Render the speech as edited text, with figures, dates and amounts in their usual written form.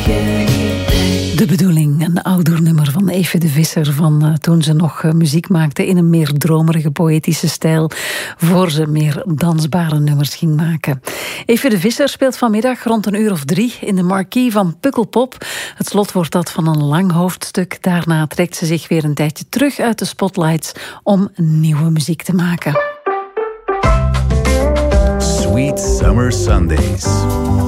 De bedoeling, een ouder nummer van Eefje de Visser van toen ze nog muziek maakte in een meer dromerige poëtische stijl, voor ze meer dansbare nummers ging maken. Eefje de Visser speelt vanmiddag rond 3:00 in de marquee van Pukkelpop. Het slot wordt dat van een lang hoofdstuk. Daarna trekt ze zich weer een tijdje terug uit de spotlights om nieuwe muziek te maken. Sweet Summer Sundays.